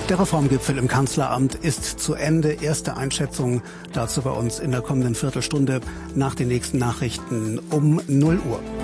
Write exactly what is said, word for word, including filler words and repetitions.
Der Reformgipfel im Kanzleramt ist zu Ende. Erste Einschätzung dazu bei uns in der kommenden Viertelstunde nach den nächsten Nachrichten um null Uhr.